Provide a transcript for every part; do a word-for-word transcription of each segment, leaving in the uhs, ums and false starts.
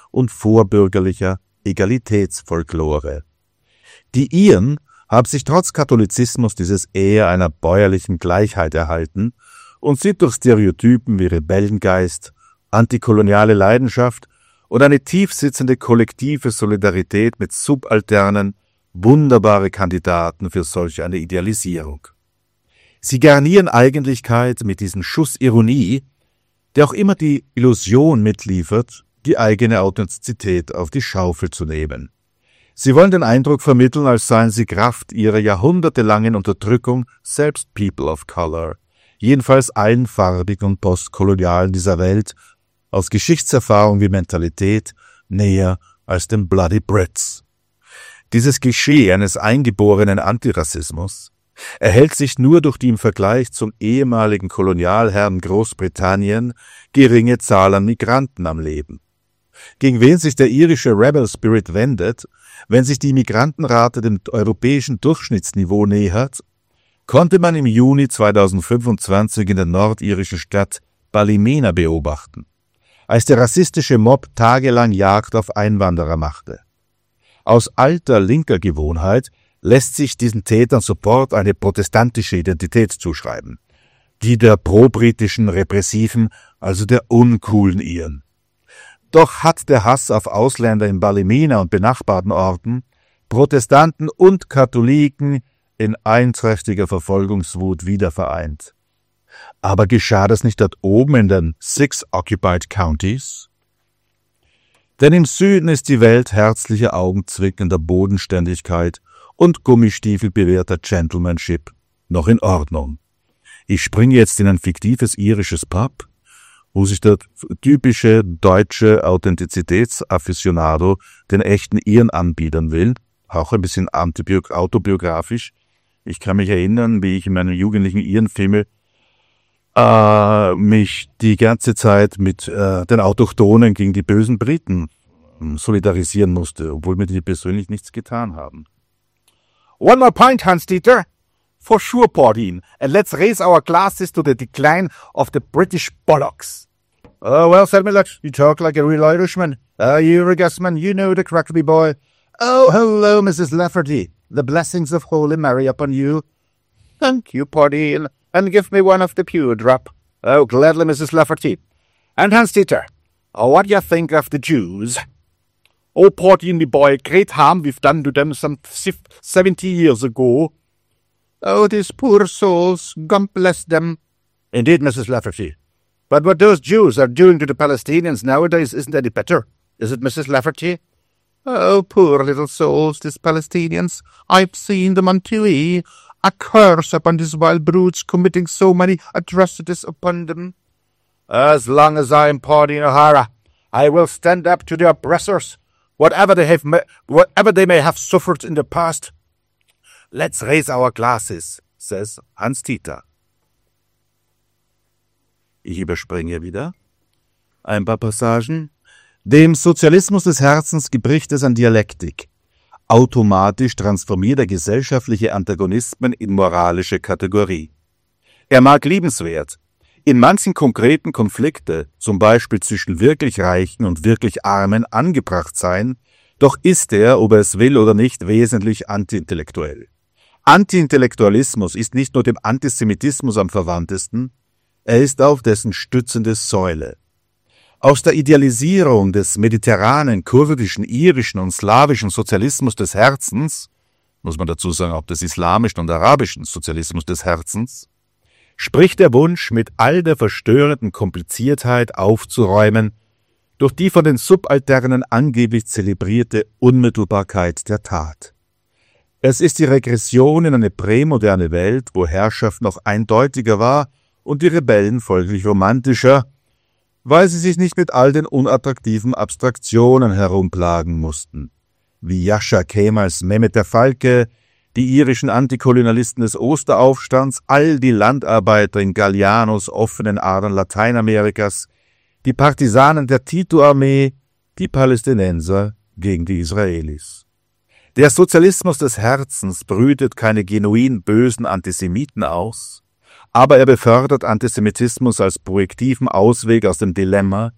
und vorbürgerlicher Egalitätsfolklore. Die Iren haben sich trotz Katholizismus dieses eher einer bäuerlichen Gleichheit erhalten und sind durch Stereotypen wie Rebellengeist, antikoloniale Leidenschaft und eine tiefsitzende kollektive Solidarität mit Subalternen wunderbare Kandidaten für solch eine Idealisierung. Sie garnieren Eigentlichkeit mit diesem Schuss Ironie, der auch immer die Illusion mitliefert, die eigene Authentizität auf die Schaufel zu nehmen. Sie wollen den Eindruck vermitteln, als seien sie Kraft ihrer jahrhundertelangen Unterdrückung selbst People of Color, jedenfalls allen farbigen und postkolonialen dieser Welt, aus Geschichtserfahrung wie Mentalität näher als den Bloody Brits. Dieses Klischee eines eingeborenen Antirassismus erhält sich nur durch die im Vergleich zum ehemaligen Kolonialherrn Großbritannien geringe Zahl an Migranten am Leben. Gegen wen sich der irische Rebel Spirit wendet, wenn sich die Migrantenrate dem europäischen Durchschnittsniveau nähert, konnte man im Juni zweitausendfünfundzwanzig in der nordirischen Stadt Ballymena beobachten, als der rassistische Mob tagelang Jagd auf Einwanderer machte. Aus alter linker Gewohnheit lässt sich diesen Tätern sofort eine protestantische Identität zuschreiben, die der pro-britischen Repressiven, also der uncoolen Iren. Doch hat der Hass auf Ausländer in Ballymena und benachbarten Orten Protestanten und Katholiken in einträchtiger Verfolgungswut wiedervereint. Aber geschah das nicht dort oben in den Six Occupied Counties? Denn im Süden ist die Welt herzlicher augenzwinkender Bodenständigkeit und gummistiefelbewehrter Gentlemanship noch in Ordnung. Ich springe jetzt in ein fiktives irisches Pub, wo sich der typische deutsche Authentizitätsafficionado den echten Iren anbiedern will, auch ein bisschen autobiografisch. Ich kann mich erinnern, wie ich in meinen jugendlichen Irenfilmen äh, mich die ganze Zeit mit äh, den Autochtonen gegen die bösen Briten solidarisieren musste, obwohl mir die persönlich nichts getan haben. One more pint, Hans-Dieter? For sure, Pordine, and let's raise our glasses to the decline of the British bollocks. Oh, well, said Millett, you talk like a real Irishman. Ah, uh, you, Regusman, you know the Crackerby boy. Oh, hello, Missus Lafferty. The blessings of Holy Mary upon you. Thank you, Pordine, and give me one of the pure drop. Oh, gladly, Missus Lafferty. And Hans-Dieter, oh, what do you think of the Jews? Oh, Pordine, me boy, great harm we've done to them some seventy years ago. Oh, these poor souls, God bless them. Indeed, Missus Lafferty. But what those Jews are doing to the Palestinians nowadays isn't any better, is it, Missus Lafferty? Oh, poor little souls, these Palestinians. I've seen them on T V. A curse upon these wild brutes committing so many atrocities upon them. As long as I am Pordine O'Hara, I will stand up to the oppressors, whatever they have, whatever they may have suffered in the past. Let's raise our glasses, says Hans-Dieter. Ich überspringe wieder ein paar Passagen. Dem Sozialismus des Herzens gebricht es an Dialektik. Automatisch transformiert er gesellschaftliche Antagonismen in moralische Kategorie. Er mag liebenswert in manchen konkreten Konflikte, zum Beispiel zwischen wirklich Reichen und wirklich Armen, angebracht sein, doch ist er, ob er es will oder nicht, wesentlich antiintellektuell. Antiintellektualismus ist nicht nur dem Antisemitismus am verwandtesten, er ist auf dessen stützende Säule. Aus der Idealisierung des mediterranen, kurdischen, irischen und slawischen Sozialismus des Herzens, muss man dazu sagen auch des islamischen und arabischen Sozialismus des Herzens, spricht der Wunsch, mit all der verstörenden Kompliziertheit aufzuräumen, durch die von den Subalternen angeblich zelebrierte Unmittelbarkeit der Tat. Es ist die Regression in eine prämoderne Welt, wo Herrschaft noch eindeutiger war und die Rebellen folglich romantischer, weil sie sich nicht mit all den unattraktiven Abstraktionen herumplagen mussten, wie Jascha Kemals Mehmet der Falke, die irischen Antikolonialisten des Osteraufstands, all die Landarbeiter in Gallianos offenen Adern Lateinamerikas, die Partisanen der Tito-Armee, die Palästinenser gegen die Israelis. Der Sozialismus des Herzens brütet keine genuin bösen Antisemiten aus, aber er befördert Antisemitismus als projektiven Ausweg aus dem Dilemma,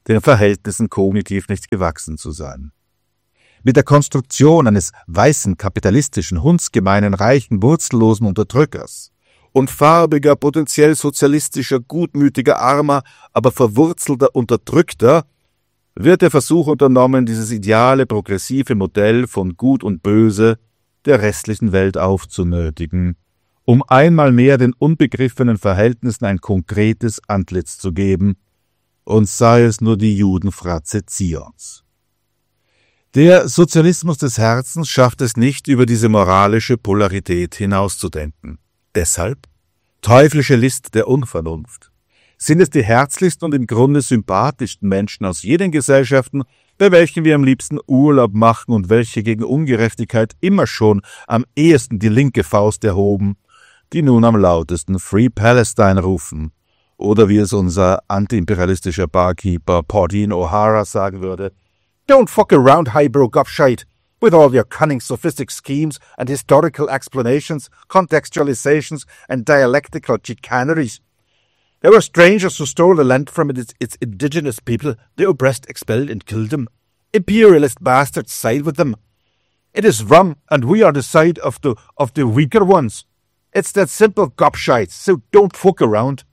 den Verhältnissen kognitiv nicht gewachsen zu sein. Mit der Konstruktion eines weißen, kapitalistischen, hundsgemeinen, reichen, wurzellosen Unterdrückers und farbiger, potenziell sozialistischer, gutmütiger, armer, aber verwurzelter Unterdrückter wird der Versuch unternommen, dieses ideale, progressive Modell von Gut und Böse der restlichen Welt aufzunötigen, um einmal mehr den unbegriffenen Verhältnissen ein konkretes Antlitz zu geben, und sei es nur die Judenfratze Zions. Der Sozialismus des Herzens schafft es nicht, über diese moralische Polarität hinauszudenken. Deshalb teuflische List der Unvernunft. Sind es die herzlichsten und im Grunde sympathischsten Menschen aus jenen Gesellschaften, bei welchen wir am liebsten Urlaub machen und welche gegen Ungerechtigkeit immer schon am ehesten die linke Faust erhoben, die nun am lautesten Free Palestine rufen, oder wie es unser antiimperialistischer Barkeeper Pordine O'Hara sagen würde, Don't fuck around, highbrow gobshite, with all your cunning sophistic schemes and historical explanations, contextualizations and dialectical chicaneries. There were strangers who stole the land from its, its indigenous people, the oppressed expelled and killed them. Imperialist bastards side with them. It is wrong, and we are the side of the, of the weaker ones. It's that simple gobshite, so don't fuck around.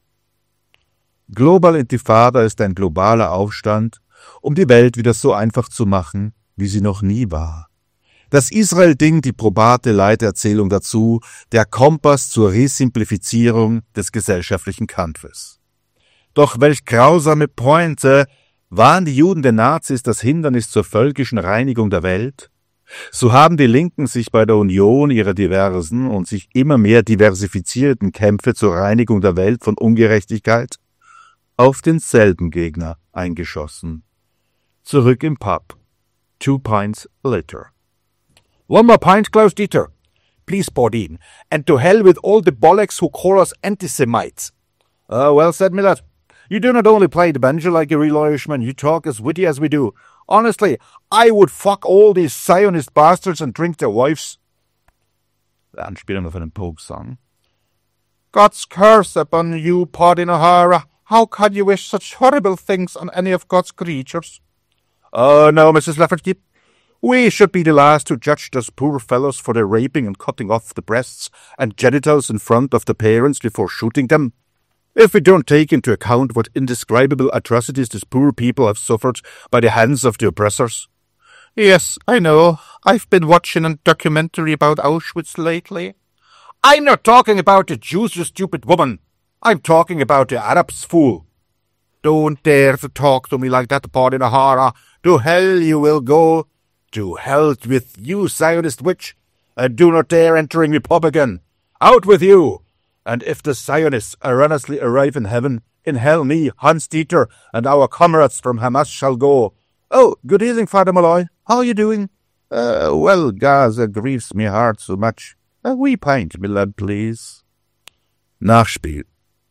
Global Intifada ist ein globaler Aufstand, um die Welt wieder so einfach zu machen, wie sie noch nie war. Das Israel-Ding, die probate Leiterzählung dazu, der Kompass zur Resimplifizierung des gesellschaftlichen Kampfes. Doch welch grausame Pointe, waren die Juden der Nazis das Hindernis zur völkischen Reinigung der Welt? So haben die Linken sich bei der Union ihrer diversen und sich immer mehr diversifizierten Kämpfe zur Reinigung der Welt von Ungerechtigkeit auf denselben Gegner eingeschossen. Zurück im Pub. Two pints later. One more pint, Klaus-Dieter. Please, Pordine. And to hell with all the bollocks who call us anti-Semites. Ah, uh, well said, my lad. You do not only play the banjo like a real Irishman, you talk as witty as we do. Honestly, I would fuck all these Zionist bastards and drink their wives. Anspielung auf einen Pogue-Song. God's curse upon you, Pordine O'Hara. How could you wish such horrible things on any of God's creatures? Oh, no, Missus Lafferty. We should be the last to judge those poor fellows for their raping and cutting off the breasts and genitals in front of the parents before shooting them. If we don't take into account what indescribable atrocities these poor people have suffered by the hands of the oppressors. Yes, I know. I've been watching a documentary about Auschwitz lately. I'm not talking about the Jews, you stupid woman. I'm talking about the Arabs, fool. Don't dare to talk to me like that, Pordine O'Hara. To hell you will go. To hell with you, Zionist witch. And do not dare entering the pub again. Out with you. And if the Zionists erroneously arrive in heaven, in hell me, Hans Dieter, and our comrades from Hamas shall go. Oh, good evening, Father Malloy. How are you doing? Uh, well, Gaza grieves me heart so much. A wee pint, my lad, please. Nachspiel.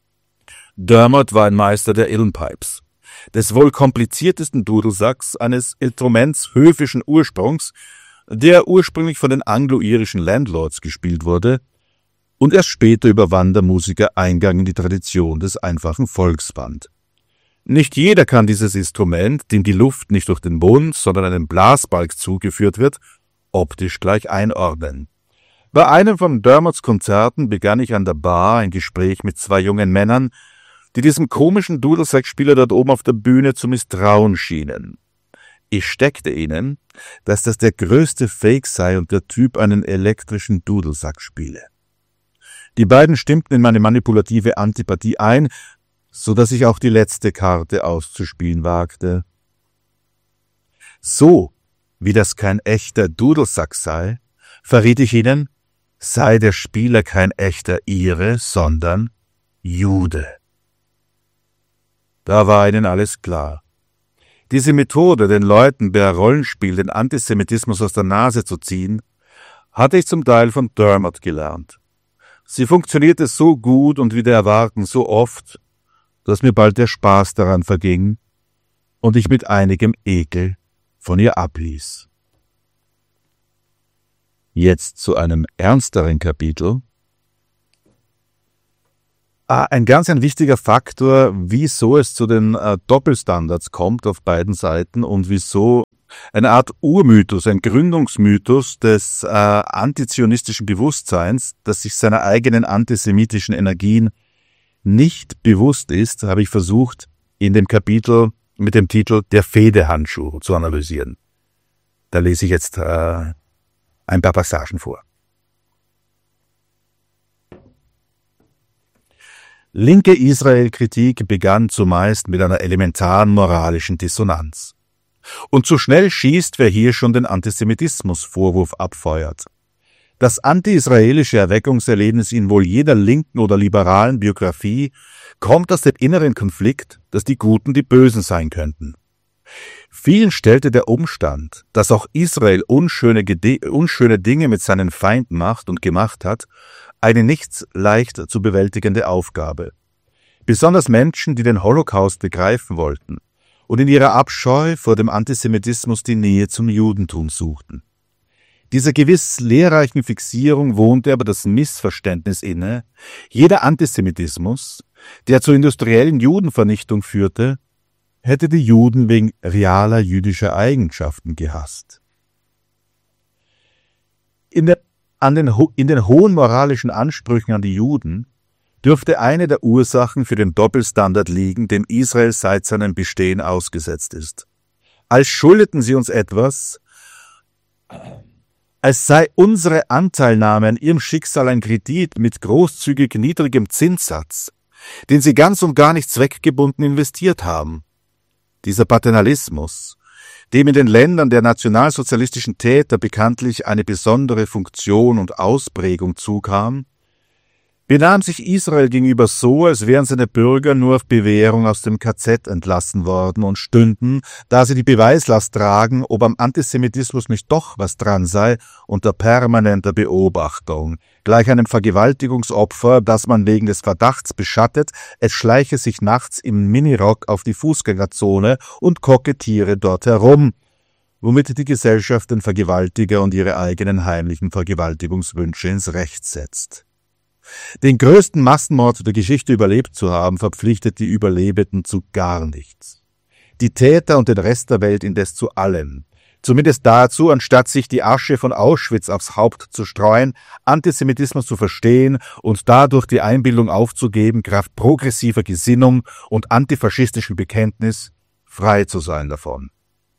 Dermot war ein Meister der Illenpipes, des wohl kompliziertesten Dudelsacks, eines Instruments höfischen Ursprungs, der ursprünglich von den anglo-irischen Landlords gespielt wurde und erst später über Wandermusiker Eingang in die Tradition des einfachen Volksband. Nicht jeder kann dieses Instrument, dem die Luft nicht durch den Mund, sondern einem Blasbalg zugeführt wird, optisch gleich einordnen. Bei einem von Dermots Konzerten begann ich an der Bar ein Gespräch mit zwei jungen Männern, die diesem komischen Dudelsackspieler dort oben auf der Bühne zu misstrauen schienen. Ich steckte ihnen, dass das der größte Fake sei und der Typ einen elektrischen Dudelsack spiele. Die beiden stimmten in meine manipulative Antipathie ein, so dass ich auch die letzte Karte auszuspielen wagte. So, wie das kein echter Dudelsack sei, verriet ich ihnen, sei der Spieler kein echter Ire, sondern Jude. Da war ihnen alles klar. Diese Methode, den Leuten per Rollenspiel den Antisemitismus aus der Nase zu ziehen, hatte ich zum Teil von Dermot gelernt. Sie funktionierte so gut und wider Erwarten so oft, dass mir bald der Spaß daran verging und ich mit einigem Ekel von ihr abließ. Jetzt zu einem ernsteren Kapitel. Ein ganz ein wichtiger Faktor, wieso es zu den äh, Doppelstandards kommt auf beiden Seiten und wieso eine Art Urmythos, ein Gründungsmythos des äh, antizionistischen Bewusstseins, das sich seiner eigenen antisemitischen Energien nicht bewusst ist, habe ich versucht, in dem Kapitel mit dem Titel Der Fehdehandschuh zu analysieren. Da lese ich jetzt äh, ein paar Passagen vor. Linke Israel-Kritik begann zumeist mit einer elementaren moralischen Dissonanz. Und zu schnell schießt, wer hier schon den Antisemitismus-Vorwurf abfeuert. Das anti-israelische Erweckungserlebnis in wohl jeder linken oder liberalen Biografie kommt aus dem inneren Konflikt, dass die Guten die Bösen sein könnten. Vielen stellte der Umstand, dass auch Israel unschöne, unschöne Dinge mit seinen Feinden macht und gemacht hat, eine nicht leicht zu bewältigende Aufgabe. Besonders Menschen, die den Holocaust begreifen wollten und in ihrer Abscheu vor dem Antisemitismus die Nähe zum Judentum suchten. Dieser gewiss lehrreichen Fixierung wohnte aber das Missverständnis inne, jeder Antisemitismus, der zur industriellen Judenvernichtung führte, hätte die Juden wegen realer jüdischer Eigenschaften gehasst. In, der, an den, in den hohen moralischen Ansprüchen an die Juden dürfte eine der Ursachen für den Doppelstandard liegen, dem Israel seit seinem Bestehen ausgesetzt ist. Als schuldeten sie uns etwas, als sei unsere Anteilnahme an ihrem Schicksal ein Kredit mit großzügig niedrigem Zinssatz, den sie ganz und gar nicht zweckgebunden investiert haben. Dieser Paternalismus, dem in den Ländern der nationalsozialistischen Täter bekanntlich eine besondere Funktion und Ausprägung zukam, benahm sich Israel gegenüber so, als wären seine Bürger nur auf Bewährung aus dem K Z entlassen worden und stünden, da sie die Beweislast tragen, ob am Antisemitismus nicht doch was dran sei, unter permanenter Beobachtung. Gleich einem Vergewaltigungsopfer, das man wegen des Verdachts beschattet, es schleiche sich nachts im Minirock auf die Fußgängerzone und kokettiere dort herum, womit die Gesellschaft den Vergewaltiger und ihre eigenen heimlichen Vergewaltigungswünsche ins Recht setzt. Den größten Massenmord der Geschichte überlebt zu haben, verpflichtet die Überlebenden zu gar nichts. Die Täter und den Rest der Welt indes zu allem. Zumindest dazu, anstatt sich die Asche von Auschwitz aufs Haupt zu streuen, Antisemitismus zu verstehen und dadurch die Einbildung aufzugeben, kraft progressiver Gesinnung und antifaschistischem Bekenntnis frei zu sein davon.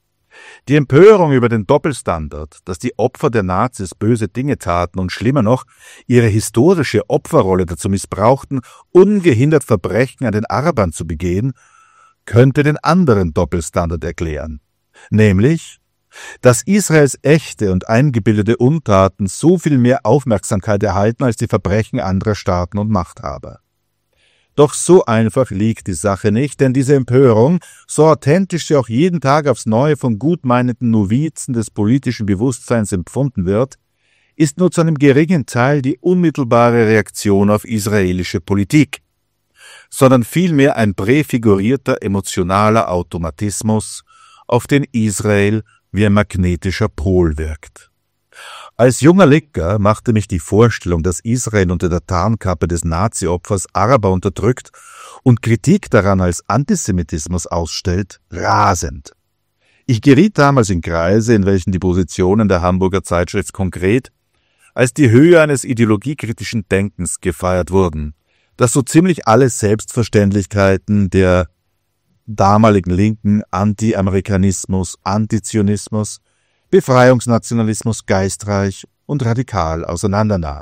Die Empörung über den Doppelstandard, dass die Opfer der Nazis böse Dinge taten und schlimmer noch, ihre historische Opferrolle dazu missbrauchten, ungehindert Verbrechen an den Arabern zu begehen, könnte den anderen Doppelstandard erklären, nämlich, dass Israels echte und eingebildete Untaten so viel mehr Aufmerksamkeit erhalten als die Verbrechen anderer Staaten und Machthaber. Doch so einfach liegt die Sache nicht, denn diese Empörung, so authentisch sie auch jeden Tag aufs Neue von gutmeinenden Novizen des politischen Bewusstseins empfunden wird, ist nur zu einem geringen Teil die unmittelbare Reaktion auf israelische Politik, sondern vielmehr ein präfigurierter emotionaler Automatismus, auf den Israel wie ein magnetischer Pol wirkt. Als junger Licker machte mich die Vorstellung, dass Israel unter der Tarnkappe des Nazi-Opfers Araber unterdrückt und Kritik daran als Antisemitismus ausstellt, rasend. Ich geriet damals in Kreise, in welchen die Positionen der Hamburger Zeitschrift Konkret als die Höhe eines ideologiekritischen Denkens gefeiert wurden, das so ziemlich alle Selbstverständlichkeiten der damaligen Linken, Anti-Amerikanismus, Antizionismus, Befreiungsnationalismus geistreich und radikal auseinandernahm.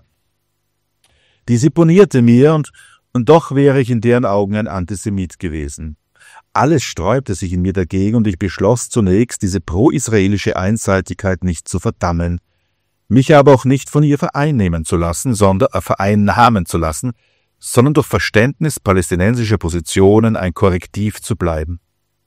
Dies imponierte mir und, und doch wäre ich in deren Augen ein Antisemit gewesen. Alles sträubte sich in mir dagegen und ich beschloss zunächst, diese pro-israelische Einseitigkeit nicht zu verdammen, mich aber auch nicht von ihr vereinnehmen zu lassen, sondern äh, vereinnahmen zu lassen, sondern durch Verständnis palästinensischer Positionen ein Korrektiv zu bleiben.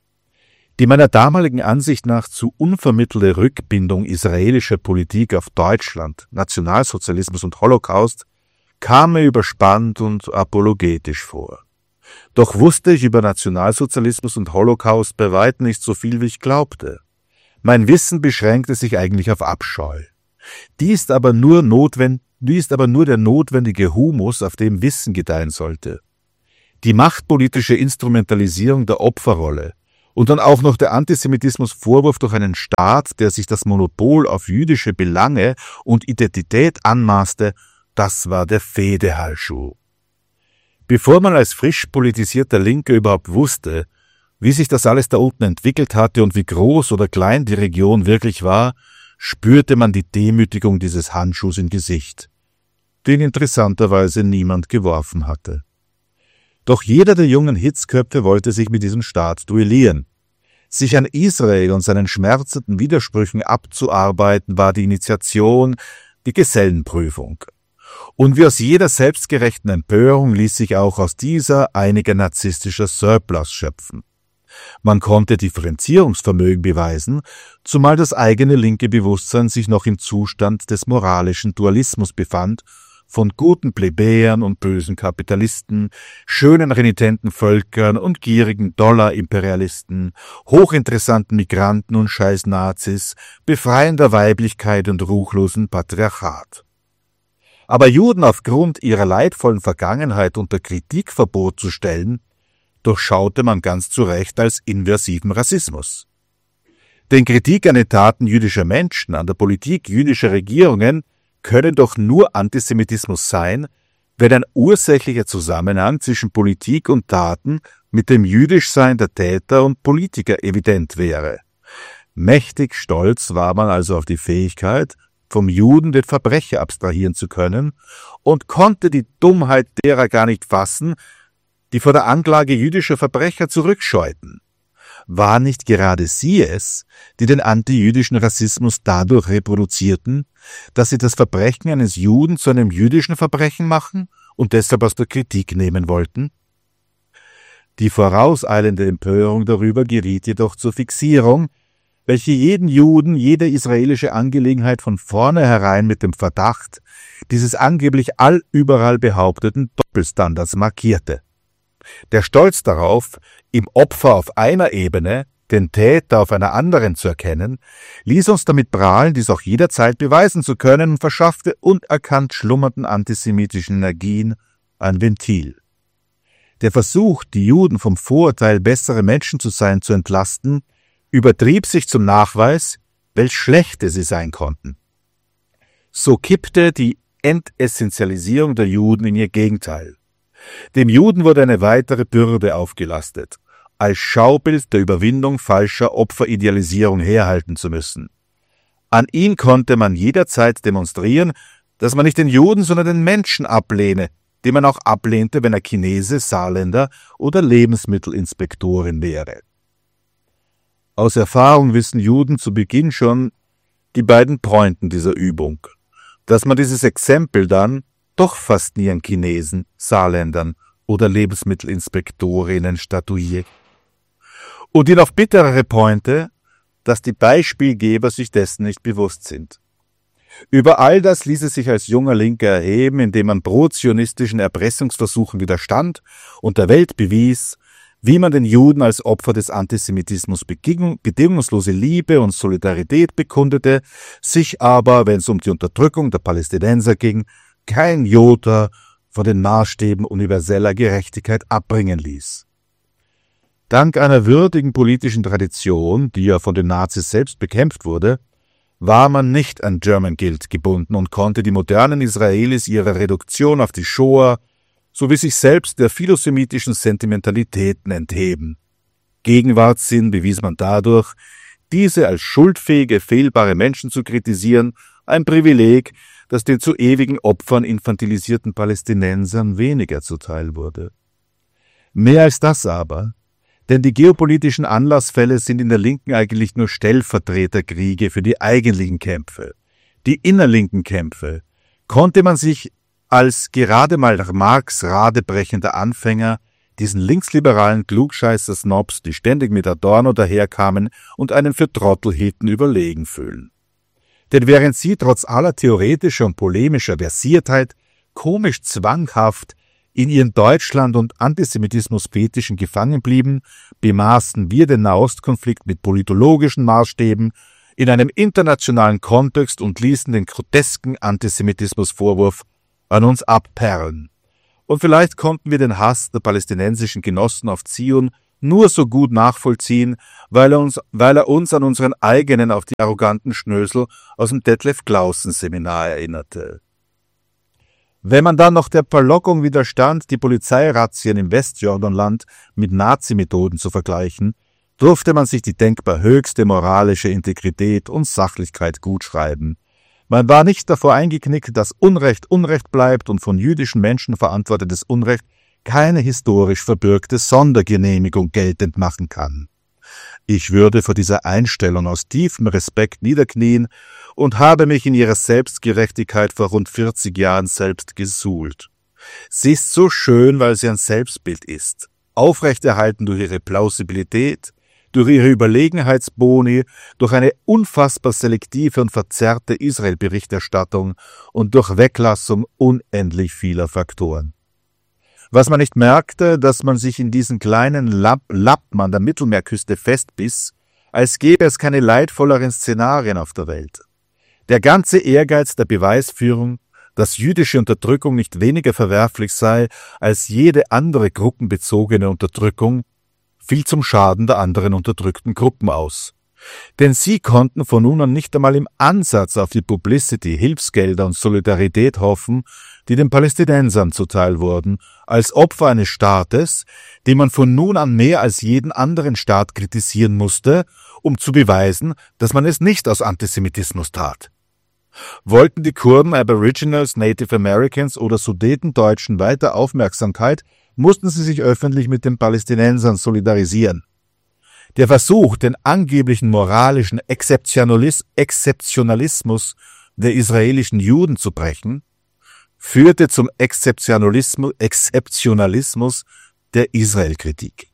Die meiner damaligen Ansicht nach zu unvermittelte Rückbindung israelischer Politik auf Deutschland, Nationalsozialismus und Holocaust kam mir überspannt und apologetisch vor. Doch wusste ich über Nationalsozialismus und Holocaust bei weitem nicht so viel, wie ich glaubte. Mein Wissen beschränkte sich eigentlich auf Abscheu. Die ist aber nur notwendig, die ist aber nur der notwendige Humus, auf dem Wissen gedeihen sollte. Die machtpolitische Instrumentalisierung der Opferrolle und dann auch noch der Antisemitismusvorwurf durch einen Staat, der sich das Monopol auf jüdische Belange und Identität anmaßte, das war der Fehdehandschuh. Bevor man als frisch politisierter Linker überhaupt wusste, wie sich das alles da unten entwickelt hatte und wie groß oder klein die Region wirklich war, spürte man die Demütigung dieses Handschuhs im Gesicht, den interessanterweise niemand geworfen hatte. Doch jeder der jungen Hitzköpfe wollte sich mit diesem Staat duellieren. Sich an Israel und seinen schmerzenden Widersprüchen abzuarbeiten, war die Initiation, die Gesellenprüfung. Und wie aus jeder selbstgerechten Empörung ließ sich auch aus dieser einiger narzisstischer Surplus schöpfen. Man konnte Differenzierungsvermögen beweisen, zumal das eigene linke Bewusstsein sich noch im Zustand des moralischen Dualismus befand, von guten Plebejern und bösen Kapitalisten, schönen renitenten Völkern und gierigen Dollar-Imperialisten, hochinteressanten Migranten und scheiß Nazis, befreiender Weiblichkeit und ruchlosen Patriarchat. Aber Juden aufgrund ihrer leidvollen Vergangenheit unter Kritikverbot zu stellen, durchschaute man ganz zu Recht als inversiven Rassismus. Denn Kritik an den Taten jüdischer Menschen, an der Politik jüdischer Regierungen können doch nur Antisemitismus sein, wenn ein ursächlicher Zusammenhang zwischen Politik und Taten mit dem Jüdischsein der Täter und Politiker evident wäre. Mächtig stolz war man also auf die Fähigkeit, vom Juden den Verbrecher abstrahieren zu können und konnte die Dummheit derer gar nicht fassen, die vor der Anklage jüdischer Verbrecher zurückscheuten. War nicht gerade sie es, die den antijüdischen Rassismus dadurch reproduzierten, dass sie das Verbrechen eines Juden zu einem jüdischen Verbrechen machen und deshalb aus der Kritik nehmen wollten? Die vorauseilende Empörung darüber geriet jedoch zur Fixierung, welche jeden Juden, jede israelische Angelegenheit von vornherein mit dem Verdacht dieses angeblich allüberall behaupteten Doppelstandards markierte. Der Stolz darauf, im Opfer auf einer Ebene, den Täter auf einer anderen zu erkennen, ließ uns damit prahlen, dies auch jederzeit beweisen zu können und verschaffte unerkannt schlummernden antisemitischen Energien ein Ventil. Der Versuch, die Juden vom Vorurteil, bessere Menschen zu sein, zu entlasten, übertrieb sich zum Nachweis, welch schlechte sie sein konnten. So kippte die Entessentialisierung der Juden in ihr Gegenteil. Dem Juden wurde eine weitere Bürde aufgelastet, als Schaubild der Überwindung falscher Opferidealisierung herhalten zu müssen. An ihn konnte man jederzeit demonstrieren, dass man nicht den Juden, sondern den Menschen ablehne, den man auch ablehnte, wenn er Chinese, Saarländer oder Lebensmittelinspektorin wäre. Aus Erfahrung wissen Juden zu Beginn schon die beiden Pointen dieser Übung, dass man dieses Exempel dann doch fast nie an Chinesen, Saarländern oder Lebensmittelinspektorinnen statuiert. Und die noch bitterere Pointe, dass die Beispielgeber sich dessen nicht bewusst sind. Über all das ließ es sich als junger Linker erheben, indem man pro-zionistischen Erpressungsversuchen widerstand und der Welt bewies, wie man den Juden als Opfer des Antisemitismus bedingungslose Liebe und Solidarität bekundete, sich aber, wenn es um die Unterdrückung der Palästinenser ging, kein Jota von den Maßstäben universeller Gerechtigkeit abbringen ließ. Dank einer würdigen politischen Tradition, die ja von den Nazis selbst bekämpft wurde, war man nicht an German Guild gebunden und konnte die modernen Israelis ihrer Reduktion auf die Shoah sowie sich selbst der philosemitischen Sentimentalitäten entheben. Gegenwartssinn bewies man dadurch, diese als schuldfähige, fehlbare Menschen zu kritisieren, ein Privileg, das den zu ewigen Opfern infantilisierten Palästinensern weniger zuteil wurde. Mehr als das aber, denn die geopolitischen Anlassfälle sind in der Linken eigentlich nur Stellvertreterkriege für die eigentlichen Kämpfe. Die innerlinken Kämpfe konnte man sich als gerade mal nach Marx radebrechender Anfänger diesen linksliberalen Klugscheißer-Snobs, die ständig mit Adorno daherkamen und einen für Trottel hielten, überlegen fühlen. Denn während sie trotz aller theoretischer und polemischer Versiertheit komisch zwanghaft in ihren Deutschland- und Antisemitismus-Fetischen gefangen blieben, bemaßen wir den Nahostkonflikt mit politologischen Maßstäben in einem internationalen Kontext und ließen den grotesken Antisemitismusvorwurf an uns abperlen. Und vielleicht konnten wir den Hass der palästinensischen Genossen auf Zion nur so gut nachvollziehen, weil er uns, weil er uns an unseren eigenen auf die arroganten Schnösel aus dem Detlef Clausen Seminar erinnerte. Wenn man dann noch der Verlockung widerstand, die Polizeirazzien im Westjordanland mit Nazi-Methoden zu vergleichen, durfte man sich die denkbar höchste moralische Integrität und Sachlichkeit gutschreiben. Man war nicht davor eingeknickt, dass Unrecht Unrecht bleibt und von jüdischen Menschen verantwortetes Unrecht keine historisch verbürgte Sondergenehmigung geltend machen kann. Ich würde vor dieser Einstellung aus tiefem Respekt niederknien und habe mich in ihrer Selbstgerechtigkeit vor rund vierzig Jahren selbst gesuhlt. Sie ist so schön, weil sie ein Selbstbild ist, aufrechterhalten durch ihre Plausibilität, durch ihre Überlegenheitsboni, durch eine unfassbar selektive und verzerrte Israel-Berichterstattung und durch Weglassung unendlich vieler Faktoren. Was man nicht merkte, dass man sich in diesen kleinen Lapp Lappen an der Mittelmeerküste festbiss, als gäbe es keine leidvolleren Szenarien auf der Welt. Der ganze Ehrgeiz der Beweisführung, dass jüdische Unterdrückung nicht weniger verwerflich sei als jede andere gruppenbezogene Unterdrückung, fiel zum Schaden der anderen unterdrückten Gruppen aus. Denn sie konnten von nun an nicht einmal im Ansatz auf die Publicity, Hilfsgelder und Solidarität hoffen, die den Palästinensern zuteil wurden, als Opfer eines Staates, den man von nun an mehr als jeden anderen Staat kritisieren musste, um zu beweisen, dass man es nicht aus Antisemitismus tat. Wollten die Kurden, Aboriginals, Native Americans oder Sudetendeutschen weiter Aufmerksamkeit, mussten sie sich öffentlich mit den Palästinensern solidarisieren. Der Versuch, den angeblichen moralischen Exzeptionalis- Exzeptionalismus der israelischen Juden zu brechen, führte zum Exzeptionalismus, Exzeptionalismus der Israel-Kritik.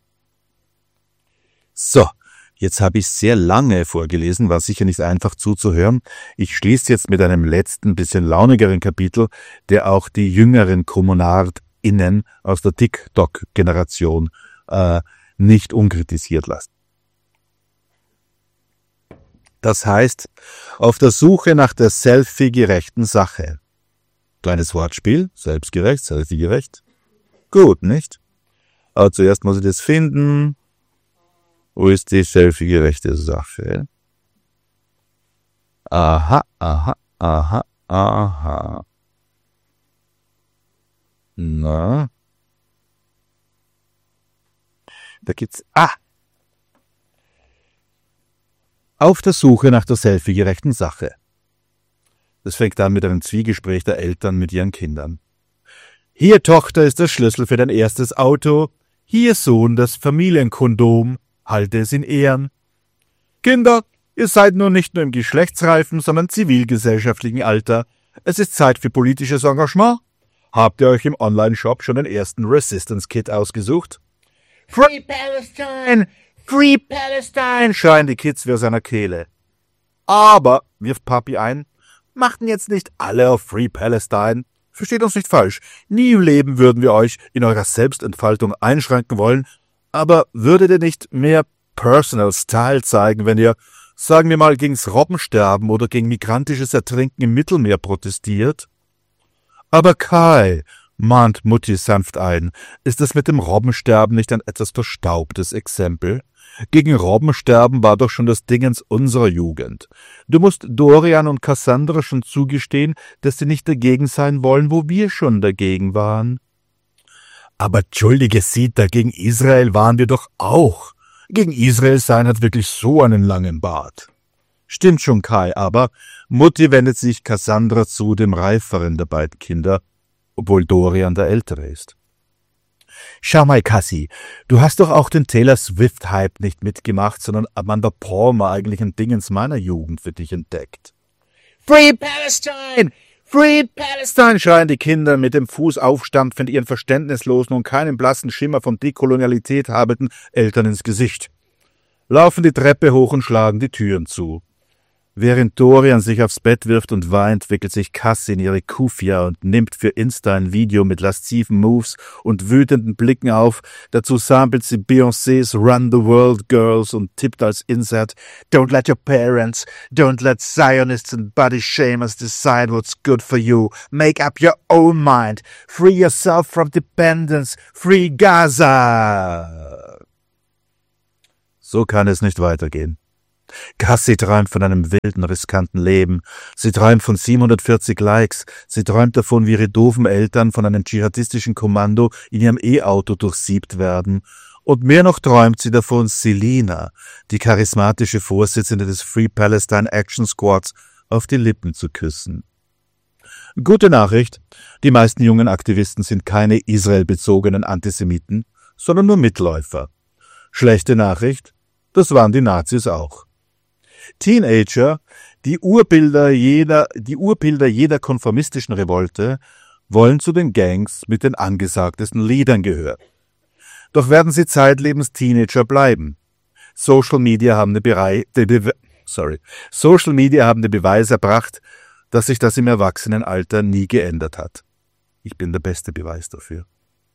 So, jetzt habe ich sehr lange vorgelesen, war sicher nicht einfach zuzuhören. Ich schließe jetzt mit einem letzten, bisschen launigeren Kapitel, der auch die jüngeren KommunardInnen aus der TikTok-Generation äh, nicht unkritisiert lässt. Das heißt, auf der Suche nach der selfie-gerechten Sache. Kleines Wortspiel, selbstgerecht, selfie-gerecht. Gut, nicht? Aber zuerst muss ich das finden. Wo ist die selfie-gerechte Sache? Aha, aha, aha, aha. Na? Da gibt's... Ah! Auf der Suche nach der selfie-gerechten Sache. Das fängt an mit einem Zwiegespräch der Eltern mit ihren Kindern. Hier, Tochter, ist der Schlüssel für dein erstes Auto. Hier, Sohn, das Familienkondom. Halte es in Ehren. Kinder, ihr seid nun nicht nur im geschlechtsreifen, sondern zivilgesellschaftlichen Alter. Es ist Zeit für politisches Engagement. Habt ihr euch im Online-Shop schon den ersten Resistance-Kit ausgesucht? Free Palestine! Free Palestine! Schreien die Kids wie aus einer Kehle. Aber, wirft Papi ein, machten jetzt nicht alle auf Free Palestine. Versteht uns nicht falsch. Nie im Leben würden wir euch in eurer Selbstentfaltung einschränken wollen, aber würdet ihr nicht mehr Personal Style zeigen, wenn ihr, sagen wir mal, gegens Robbensterben oder gegen migrantisches Ertrinken im Mittelmeer protestiert? Aber Kai, mahnt Mutti sanft ein, ist es mit dem Robbensterben nicht ein etwas verstaubtes Exempel? Gegen Robbensterben war doch schon das Dingens unserer Jugend. Du musst Dorian und Cassandra schon zugestehen, dass sie nicht dagegen sein wollen, wo wir schon dagegen waren. Aber entschuldige, Sita, gegen Israel waren wir doch auch. Gegen Israel sein hat wirklich so einen langen Bart. Stimmt schon, Kai, aber Mutti wendet sich Cassandra zu, dem reiferen der beiden Kinder, obwohl Dorian der Ältere ist. Schau mal, Cassie, du hast doch auch den Taylor Swift-Hype nicht mitgemacht, sondern Amanda Palmer, eigentlich ein Dingens meiner Jugend, für dich entdeckt. Free Palestine! Free Palestine! Schreien die Kinder mit dem Fuß aufstampfend ihren verständnislosen und keinen blassen Schimmer von Dekolonialität habenden Eltern ins Gesicht. Laufen die Treppe hoch und schlagen die Türen zu. Während Dorian sich aufs Bett wirft und weint, wickelt sich Cassie in ihre Kufia und nimmt für Insta ein Video mit lasziven Moves und wütenden Blicken auf. Dazu samplet sie Beyoncés Run the World Girls und tippt als Insert Don't let your parents, don't let Zionists and body shamers decide what's good for you. Make up your own mind. Free yourself from dependence. Free Gaza. So kann es nicht weitergehen. Cassie träumt von einem wilden, riskanten Leben. Sie träumt von siebenhundertvierzig Likes. Sie träumt davon, wie ihre doofen Eltern von einem dschihadistischen Kommando in ihrem E-Auto durchsiebt werden. Und mehr noch träumt sie davon, Selina, die charismatische Vorsitzende des Free Palestine Action Squads, auf die Lippen zu küssen. Gute Nachricht, die meisten jungen Aktivisten sind keine israelbezogenen Antisemiten, sondern nur Mitläufer. Schlechte Nachricht, das waren die Nazis auch. Teenager, die Urbilder jeder, die Urbilder jeder konformistischen Revolte, wollen zu den Gangs mit den angesagtesten Liedern gehören. Doch werden sie zeitlebens Teenager bleiben. Social Media haben die, Berei die Be Sorry. Social Media haben den Beweis erbracht, dass sich das im Erwachsenenalter nie geändert hat. Ich bin der beste Beweis dafür.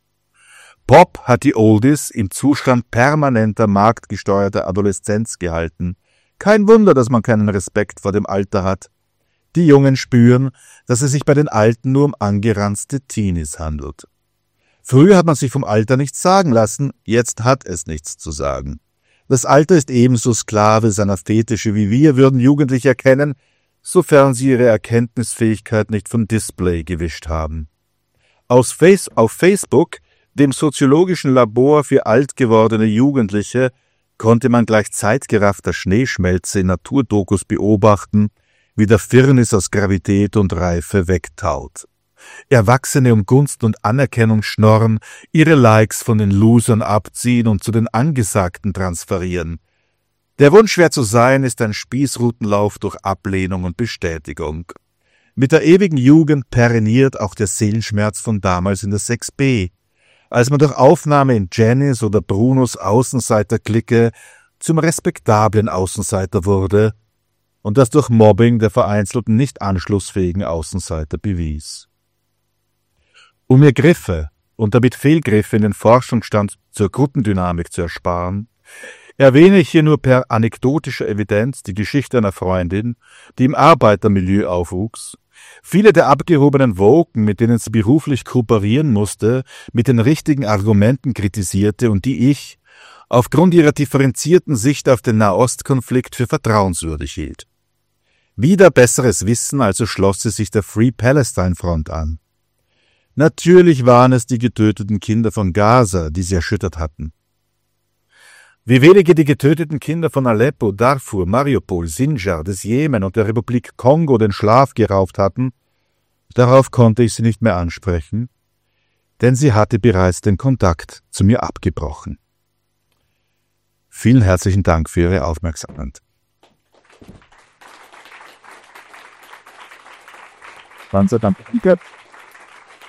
Pop hat die Oldies im Zustand permanenter marktgesteuerter Adoleszenz gehalten. Kein Wunder, dass man keinen Respekt vor dem Alter hat. Die Jungen spüren, dass es sich bei den Alten nur um angeranzte Teenies handelt. Früher hat man sich vom Alter nichts sagen lassen, jetzt hat es nichts zu sagen. Das Alter ist ebenso Sklave seiner Fetische wie wir, würden Jugendliche erkennen, sofern sie ihre Erkenntnisfähigkeit nicht vom Display gewischt haben. Aus Face auf Facebook, dem soziologischen Labor für alt gewordene Jugendliche, konnte man gleich zeitgeraffter Schneeschmelze in Naturdokus beobachten, wie der Firnis aus Gravität und Reife wegtaut. Erwachsene um Gunst und Anerkennung schnorren, ihre Likes von den Losern abziehen und zu den Angesagten transferieren. Der Wunsch, wer zu sein, ist ein Spießrutenlauf durch Ablehnung und Bestätigung. Mit der ewigen Jugend perenniert auch der Seelenschmerz von damals in der sechs b, als man durch Aufnahme in Jennys oder Brunos Außenseiterklicke zum respektablen Außenseiter wurde und das durch Mobbing der vereinzelten nicht anschlussfähigen Außenseiter bewies. Um mir Griffe und damit Fehlgriffe in den Forschungsstand zur Gruppendynamik zu ersparen, erwähne ich hier nur per anekdotischer Evidenz die Geschichte einer Freundin, die im Arbeitermilieu aufwuchs, viele der abgehobenen Woken, mit denen sie beruflich kooperieren musste, mit den richtigen Argumenten kritisierte und die ich, aufgrund ihrer differenzierten Sicht auf den Nahostkonflikt, für vertrauenswürdig hielt. Wieder besseres Wissen, also schloss sie sich der Free Palestine Front an. Natürlich waren es die getöteten Kinder von Gaza, die sie erschüttert hatten. Wie wenige die getöteten Kinder von Aleppo, Darfur, Mariupol, Sinjar, des Jemen und der Republik Kongo den Schlaf geraubt hatten, darauf konnte ich sie nicht mehr ansprechen, denn sie hatte bereits den Kontakt zu mir abgebrochen. Vielen herzlichen Dank für Ihre Aufmerksamkeit. Danke.